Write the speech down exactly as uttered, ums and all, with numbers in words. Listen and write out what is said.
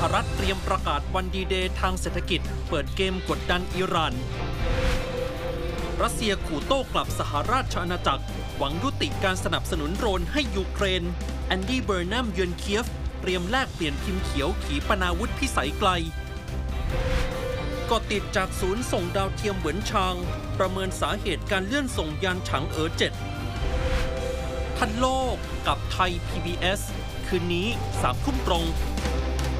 รัฐเตรียมประกาศวันดีเดย์ทางเศรษฐกิจเปิดเกมกดดันอิหร่านรัสเซียขู่โต้กลับสหราชอาณาจักรหวังยุติการสนับสนุนโดรนให้ยูเครนแอนดี้เบอร์นัมเยือนเคียฟเตรียมแลกเปลี่ยนพิมพ์เขียวขีปนาวุธพิสัยไกลก็ติดจากศูนย์ส่งดาวเทียมเหวินชางประเมินสาเหตุการเลื่อนส่งยานฉางเอ๋อเจ็ดทันโลกกับไทย พี บี เอส คืนนี้สามทุ่มตรง